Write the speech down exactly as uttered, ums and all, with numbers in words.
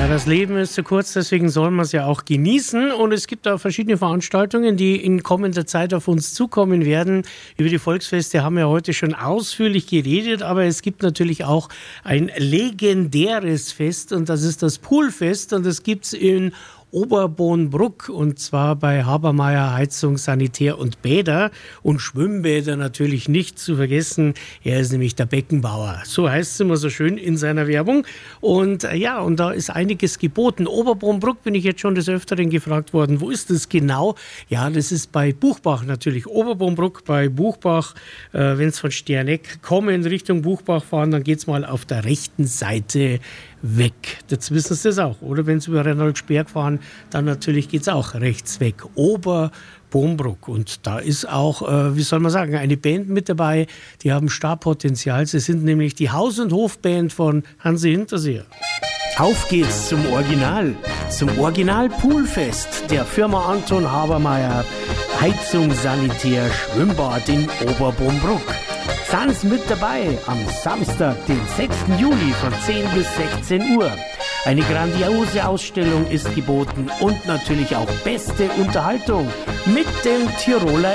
Ja, das Leben ist zu kurz, deswegen soll man es ja auch genießen. Und es gibt auch verschiedene Veranstaltungen, die in kommender Zeit auf uns zukommen werden. Über die Volksfeste haben wir heute schon ausführlich geredet, aber es gibt natürlich auch ein legendäres Fest und das ist das Poolfest und das gibt es in Oberbohnbruck und zwar bei Habermeier Heizung, Sanitär und Bäder und Schwimmbäder natürlich nicht zu vergessen. Er ist nämlich der Beckenbauer. So heißt es immer so schön in seiner Werbung. Und äh, ja, und da ist einiges geboten. Oberbohnbruck bin ich jetzt schon des Öfteren gefragt worden. Wo ist das genau? Ja, das ist bei Buchbach natürlich. Oberbohnbruck bei Buchbach. Äh, wenn es von Sterneck kommen Richtung Buchbach fahren, dann geht es mal auf der rechten Seite weg. Jetzt wissen Sie das auch, oder? Wenn Sie über Reinholdsberg fahren, dann natürlich geht es auch rechts weg. Oberbohnbruck. Und da ist auch, äh, wie soll man sagen, eine Band mit dabei, die haben Starpotenzial. Sie sind nämlich die Haus- und Hofband von Hansi Hinterseer. Auf geht's zum Original, zum Original Poolfest der Firma Anton Habermeier Heizung, Sanitär, Schwimmbad in Oberbohnbruck. Sind mit dabei am Samstag, den sechsten Juli von zehn bis sechzehn Uhr. Eine grandiose Ausstellung ist geboten und natürlich auch beste Unterhaltung mit dem Tiroler